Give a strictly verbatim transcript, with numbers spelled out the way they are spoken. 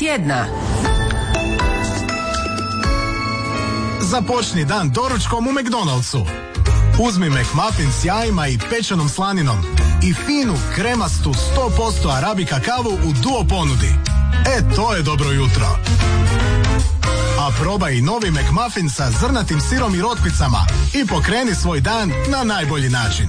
tjedna. Započni dan doručkom u McDonald'su. Uzmi McMuffin s jajima i pečenom slaninom i finu kremastu sto posto Arabika kavu u duo ponudi. E, to je dobro jutro. A probaj i novi McMuffin sa zrnatim sirom i rotkvicama i pokreni svoj dan na najbolji način.